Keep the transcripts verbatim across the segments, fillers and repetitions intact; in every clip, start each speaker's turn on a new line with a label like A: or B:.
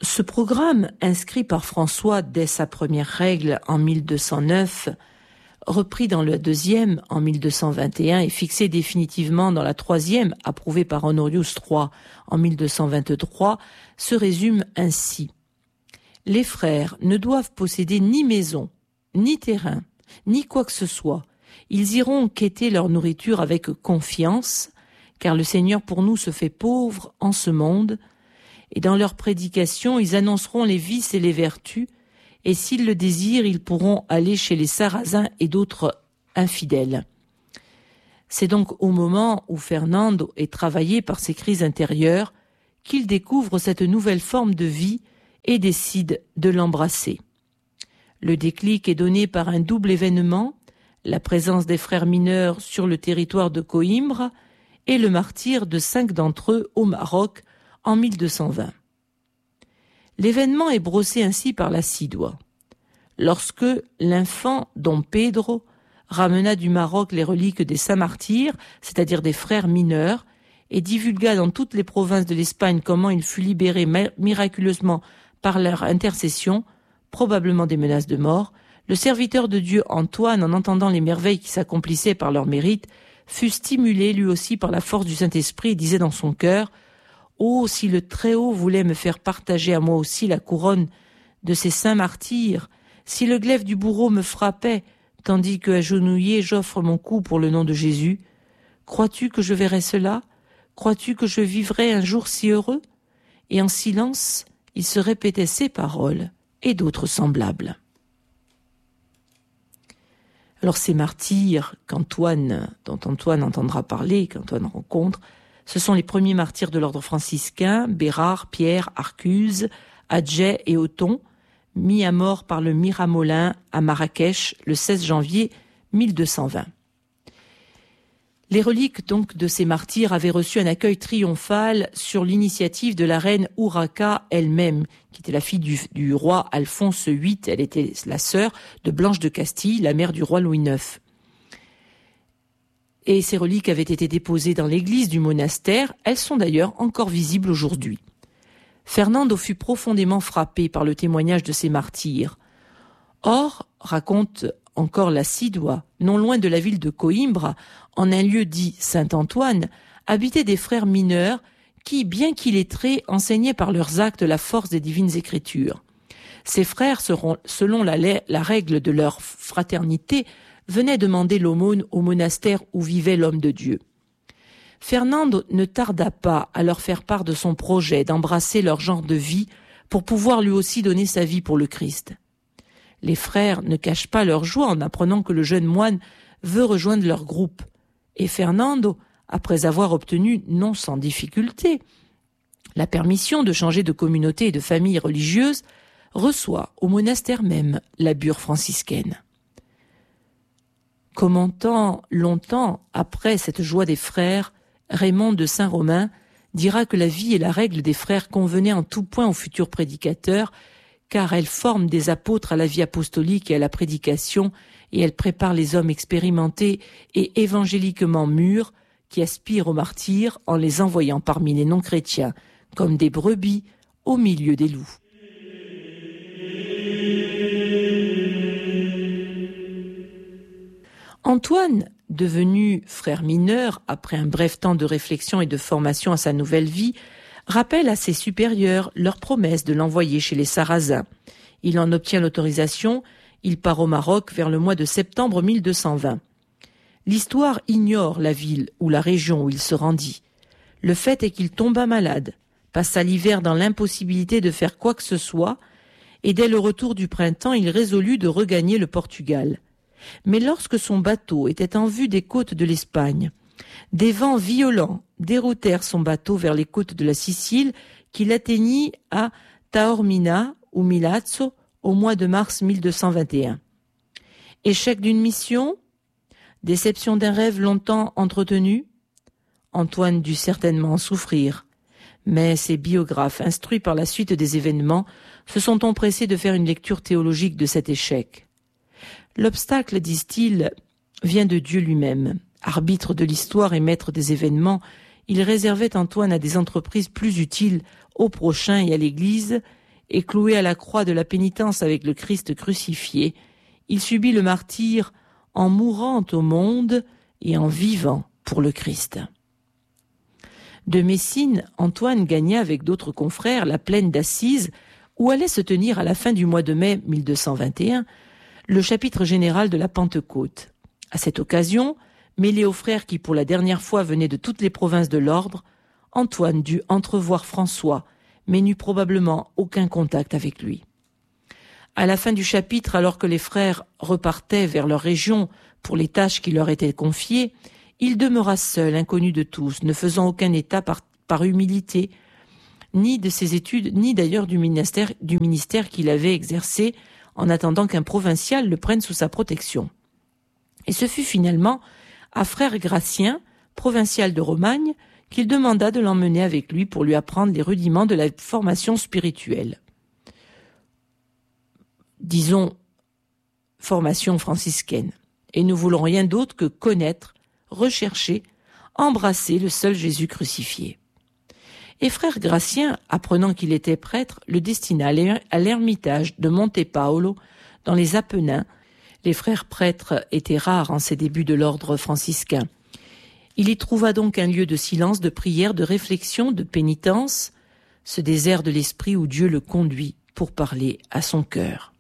A: Ce programme, inscrit par François dès sa première règle en mille deux cent neuf, repris dans la deuxième en mille deux cent vingt et un et fixé définitivement dans la troisième, approuvée par Honorius trois en mille deux cent vingt-trois, se résume ainsi. Les frères ne doivent posséder ni maison, ni terrain, ni quoi que ce soit. Ils iront quêter leur nourriture avec confiance, car le Seigneur pour nous se fait pauvre en ce monde, et dans leur prédication, ils annonceront les vices et les vertus, et s'ils le désirent, ils pourront aller chez les Sarrasins et d'autres infidèles. C'est donc au moment où Fernando est travaillé par ses crises intérieures qu'il découvre cette nouvelle forme de vie et décide de l'embrasser. Le déclic est donné par un double événement, la présence des frères mineurs sur le territoire de Coïmbra et le martyre de cinq d'entre eux au Maroc en mille deux cent vingt. L'événement est brossé ainsi par la Sidua. Lorsque l'infant Don Pedro ramena du Maroc les reliques des saints martyrs, c'est-à-dire des frères mineurs, et divulgua dans toutes les provinces de l'Espagne comment il fut libéré miraculeusement par leur intercession, probablement des menaces de mort, le serviteur de Dieu Antoine, en entendant les merveilles qui s'accomplissaient par leur mérite, fut stimulé lui aussi par la force du Saint-Esprit et disait dans son cœur « Oh, si le Très-Haut voulait me faire partager à moi aussi la couronne de ces saints martyrs, si le glaive du bourreau me frappait, tandis que agenouillé j'offre mon cou pour le nom de Jésus, crois-tu que je verrai cela? Crois-tu que je vivrai un jour si heureux ?» Et en silence, il se répétait ces paroles et d'autres semblables. Alors ces martyrs qu'Antoine, dont Antoine entendra parler, qu'Antoine rencontre, ce sont les premiers martyrs de l'ordre franciscain, Bérard, Pierre, Arcuse, Adjet et Othon, mis à mort par le Miramolin à Marrakech le seize janvier mille deux cent vingt. Les reliques donc de ces martyrs avaient reçu un accueil triomphal sur l'initiative de la reine Urraca elle-même, qui était la fille du, du roi Alphonse huit. Elle était la sœur de Blanche de Castille, la mère du roi Louis neuf. Et ces reliques avaient été déposées dans l'église du monastère. Elles sont d'ailleurs encore visibles aujourd'hui. Fernando fut profondément frappé par le témoignage de ces martyrs. Or, raconte encore la Sidua, non loin de la ville de Coïmbra, en un lieu dit Saint-Antoine, habitaient des frères mineurs qui, bien qu'illettrés, enseignaient par leurs actes la force des divines écritures. Ces frères, seront, selon la, la règle de leur fraternité, venaient demander l'aumône au monastère où vivait l'homme de Dieu. Fernando ne tarda pas à leur faire part de son projet d'embrasser leur genre de vie pour pouvoir lui aussi donner sa vie pour le Christ. Les frères ne cachent pas leur joie en apprenant que le jeune moine veut rejoindre leur groupe. Et Fernando, après avoir obtenu, non sans difficulté, la permission de changer de communauté et de famille religieuse, reçoit au monastère même la bure franciscaine. Commentant longtemps après cette joie des frères, Raymond de Saint-Romain dira que la vie et la règle des frères convenaient en tout point aux futurs prédicateurs, car elles forment des apôtres à la vie apostolique et à la prédication, et elles préparent les hommes expérimentés et évangéliquement mûrs qui aspirent au martyre en les envoyant parmi les non-chrétiens, comme des brebis au milieu des loups. Antoine, devenu frère mineur après un bref temps de réflexion et de formation à sa nouvelle vie, rappelle à ses supérieurs leur promesse de l'envoyer chez les Sarrasins. Il en obtient l'autorisation, il part au Maroc vers le mois de septembre mille deux cent vingt. L'histoire ignore la ville ou la région où il se rendit. Le fait est qu'il tomba malade, passa l'hiver dans l'impossibilité de faire quoi que ce soit, et dès le retour du printemps, il résolut de regagner le Portugal. Mais lorsque son bateau était en vue des côtes de l'Espagne, des vents violents déroutèrent son bateau vers les côtes de la Sicile, qu'il atteignit à Taormina ou Milazzo au mois de mars mille deux cent vingt et un. Échec d'une mission, déception d'un rêve longtemps entretenu, Antoine dut certainement en souffrir, mais ses biographes, instruits par la suite des événements, se sont empressés de faire une lecture théologique de cet échec. L'obstacle, disent-ils, vient de Dieu lui-même. Arbitre de l'histoire et maître des événements, il réservait Antoine à des entreprises plus utiles au prochain et à l'Église, et cloué à la croix de la pénitence avec le Christ crucifié, il subit le martyre en mourant au monde et en vivant pour le Christ. De Messine, Antoine gagna avec d'autres confrères la plaine d'Assise, où allait se tenir à la fin du mois de mai mille deux cent vingt et un le chapitre général de la Pentecôte. À cette occasion, mêlé aux frères qui pour la dernière fois venaient de toutes les provinces de l'ordre, Antoine dut entrevoir François, mais n'eut probablement aucun contact avec lui. À la fin du chapitre, alors que les frères repartaient vers leur région pour les tâches qui leur étaient confiées, il demeura seul, inconnu de tous, ne faisant aucun état par, par humilité, ni de ses études, ni d'ailleurs du ministère, du ministère qu'il avait exercé en attendant qu'un provincial le prenne sous sa protection. Et ce fut finalement à frère Gratien, provincial de Romagne, qu'il demanda de l'emmener avec lui pour lui apprendre les rudiments de la formation spirituelle. Disons, formation franciscaine. Et nous voulons rien d'autre que connaître, rechercher, embrasser le seul Jésus crucifié. Et frère Gratien, apprenant qu'il était prêtre, le destina à l'ermitage de Monte Paolo, dans les Apennins. Les frères prêtres étaient rares en ces débuts de l'ordre franciscain. Il y trouva donc un lieu de silence, de prière, de réflexion, de pénitence, ce désert de l'esprit où Dieu le conduit pour parler à son cœur.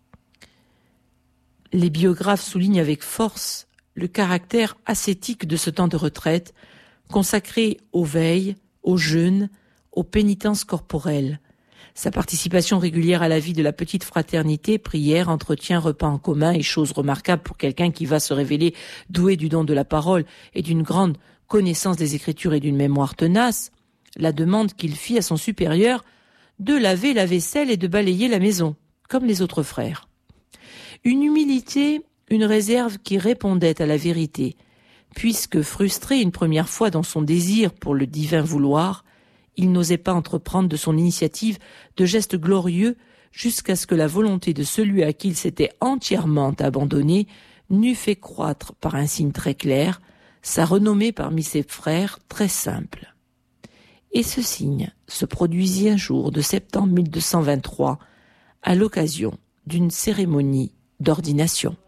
A: Les biographes soulignent avec force le caractère ascétique de ce temps de retraite, consacré aux veilles, aux jeûnes, aux pénitences corporelles. Sa participation régulière à la vie de la petite fraternité, prière, entretien, repas en commun est chose remarquable pour quelqu'un qui va se révéler doué du don de la parole et d'une grande connaissance des Écritures et d'une mémoire tenace, la demande qu'il fit à son supérieur de laver la vaisselle et de balayer la maison, comme les autres frères. Une humilité, une réserve qui répondait à la vérité, puisque, frustré une première fois dans son désir pour le divin vouloir, il n'osait pas entreprendre de son initiative de gestes glorieux jusqu'à ce que la volonté de celui à qui il s'était entièrement abandonné n'eût fait croître par un signe très clair sa renommée parmi ses frères très simple. Et ce signe se produisit un jour de septembre mille deux cent vingt-trois à l'occasion d'une cérémonie d'ordination.